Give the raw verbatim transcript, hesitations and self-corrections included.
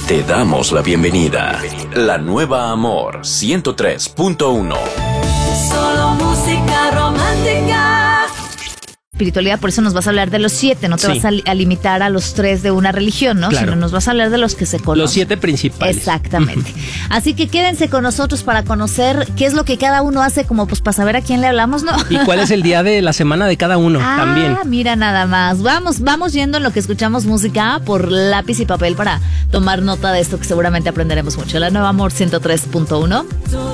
Te damos la bienvenida. La nueva Amor ciento tres punto uno. Solo música romántica. Espiritualidad, por eso nos vas a hablar de los siete, no te Sí. vas a, li- a limitar a los tres de una religión, ¿no? Claro. Sino nos vas a hablar de los que se conocen. Los siete principales. Exactamente. Así que quédense con nosotros para conocer qué es lo que cada uno hace, como pues para saber a quién le hablamos, ¿no? ¿Y cuál es el día de la semana de cada uno? Ah, También. mira nada más. Vamos, vamos yendo en lo que escuchamos música por lápiz y papel para tomar nota de esto que seguramente aprenderemos mucho. La nueva Amor ciento tres punto uno.